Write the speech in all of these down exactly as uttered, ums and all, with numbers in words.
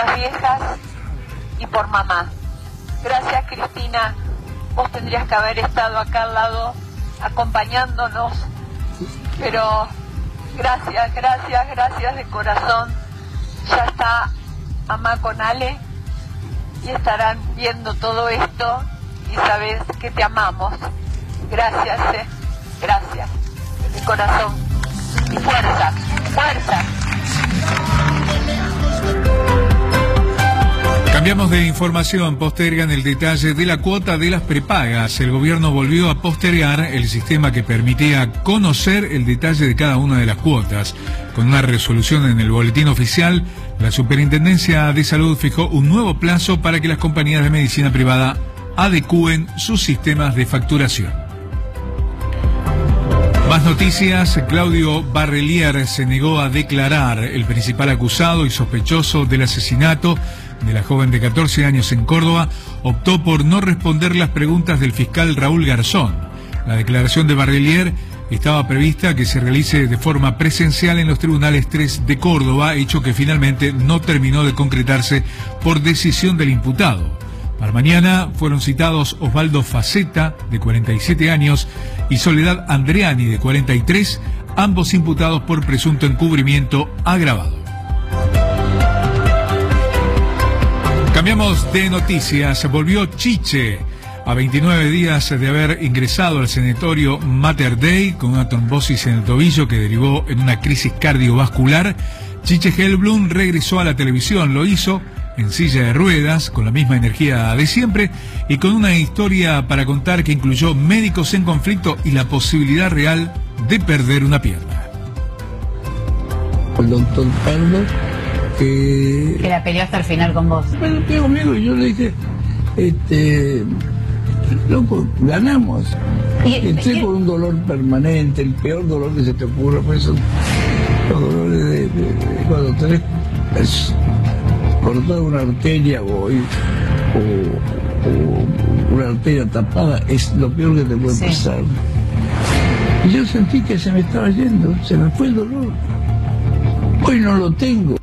nuestras viejas y por mamá. Gracias, Cristina. Vos tendrías que haber estado acá al lado acompañándonos, pero gracias, gracias, gracias de corazón. Ya está mamá con Ale y estarán viendo todo esto y sabes que te amamos. Gracias, eh. gracias, de corazón. Y fuerza, fuerza. Cambiamos de información, postergan el detalle de la cuota de las prepagas. El gobierno volvió a postergar el sistema que permitía conocer el detalle de cada una de las cuotas. Con una resolución en el boletín oficial, la Superintendencia de Salud fijó un nuevo plazo para que las compañías de medicina privada adecúen sus sistemas de facturación. Más noticias. Claudio Barrelier se negó a declarar. El principal acusado y sospechoso del asesinato de la joven de catorce años en Córdoba optó por no responder las preguntas del fiscal Raúl Garzón. La declaración de Barrelier estaba prevista que se realice de forma presencial en los tribunales tres de Córdoba, hecho que finalmente no terminó de concretarse por decisión del imputado. Para mañana fueron citados Osvaldo Faceta, de cuarenta y siete años, y Soledad Andreani, de cuarenta y tres, ambos imputados por presunto encubrimiento agravado. Cambiamos de noticias. Volvió Chiche. A veintinueve días de haber ingresado al sanatorio Mater Dei con una trombosis en el tobillo que derivó en una crisis cardiovascular, Chiche Helblum regresó a la televisión. Lo hizo en silla de ruedas, con la misma energía de siempre y con una historia para contar que incluyó médicos en conflicto y la posibilidad real de perder una pierna. El doctor Carlos, que... que la peleó hasta el final con vos. Bueno, pegó conmigo y yo le dije, este, loco, ganamos. ¿Y, Entré y... con un dolor permanente, el peor dolor que se te ocurra, pues son los dolores de, de, de cuando tenés es, cortar una arteria o, o, o una arteria tapada, es lo peor que te puede sí. pasar. Y yo sentí que se me estaba yendo, se me fue el dolor. Hoy no lo tengo.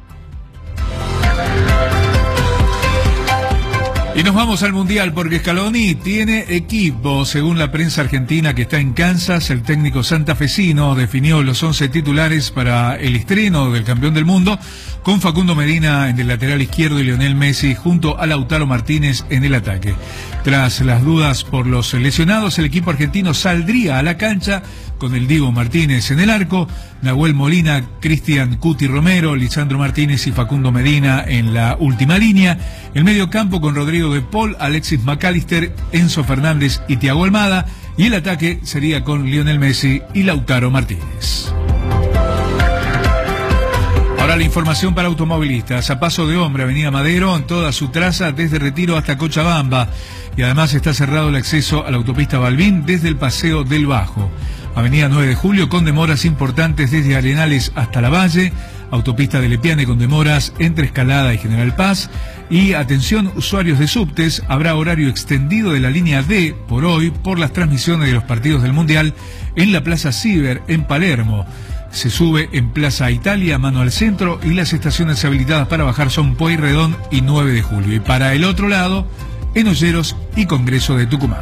Y nos vamos al Mundial porque Scaloni tiene equipo. Según la prensa argentina que está en Kansas, el técnico santafesino definió los once titulares para el estreno del campeón del mundo, con Facundo Medina en el lateral izquierdo y Lionel Messi junto a Lautaro Martínez en el ataque. Tras las dudas por los lesionados, el equipo argentino saldría a la cancha con el Diego Martínez en el arco, Nahuel Molina, Cristian Cuti Romero, Lisandro Martínez y Facundo Medina en la última línea, el medio campo con Rodrigo de Paul, Alexis McAllister, Enzo Fernández y Thiago Almada, y el ataque sería con Lionel Messi y Lautaro Martínez. Ahora la información para automovilistas. A paso de hombre, Avenida Madero, en toda su traza desde Retiro hasta Cochabamba, y además está cerrado el acceso a la autopista Balbín desde el Paseo del Bajo. Avenida nueve de Julio con demoras importantes desde Arenales hasta La Valle, autopista de Lepiane con demoras entre Escalada y General Paz, y atención usuarios de subtes, habrá horario extendido de la línea D por hoy por las transmisiones de los partidos del Mundial en la Plaza Ciber en Palermo. Se sube en Plaza Italia, mano al centro, y las estaciones habilitadas para bajar son Pueyrredón y nueve de Julio. Y para el otro lado, en Olleros y Congreso de Tucumán.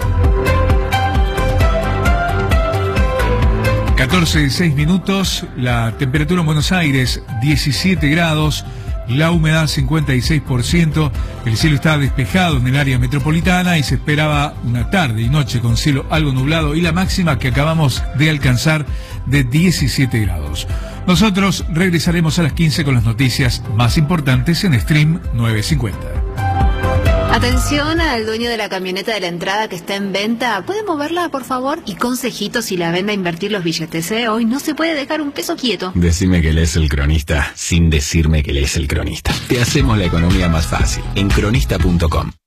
catorce y seis minutos, la temperatura en Buenos Aires diecisiete grados, la humedad cincuenta y seis por ciento, el cielo está despejado en el área metropolitana y se esperaba una tarde y noche con cielo algo nublado y la máxima que acabamos de alcanzar de diecisiete grados. Nosotros regresaremos a las quince con las noticias más importantes en Stream novecientos cincuenta. Atención al dueño de la camioneta de la entrada que está en venta. ¿Puede moverla, por favor? Y consejito si la vende a invertir los billetes, ¿eh? Hoy no se puede dejar un peso quieto. Decime que lees El Cronista sin decirme que lees El Cronista. Te hacemos la economía más fácil en cronista punto com.